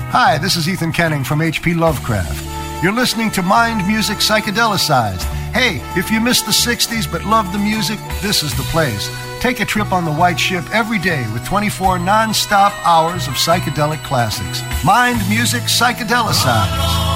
Hi, this is Ethan Kenning from H.P. Lovecraft. You're listening to Mind Music Psychedelicized. Hey, if you missed the 60s but love the music, this is the place. Take a trip on the White Ship every day with 24 non-stop hours of psychedelic classics. Mind Music Psychedelicized.